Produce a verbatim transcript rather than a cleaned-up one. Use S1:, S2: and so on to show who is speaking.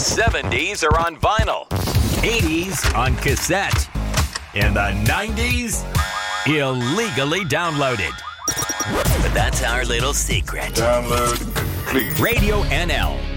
S1: seventies are on vinyl, eighties on cassette, and the nineties illegally downloaded. But that's our little secret.
S2: Download, please.
S1: Radio N L.